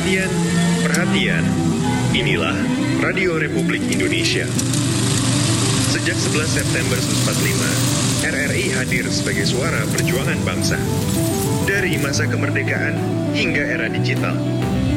Perhatian, perhatian. Inilah Radio Republik Indonesia. Sejak 11 September 1945, RRI hadir sebagai suara perjuangan bangsa. Dari masa kemerdekaan hingga era digital,